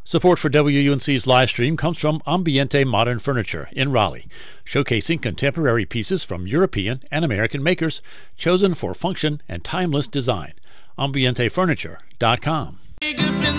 Support for WUNC's live stream comes from Ambiente Modern Furniture in Raleigh, showcasing contemporary pieces from European and American makers chosen for function and timeless design. AmbienteFurniture.com.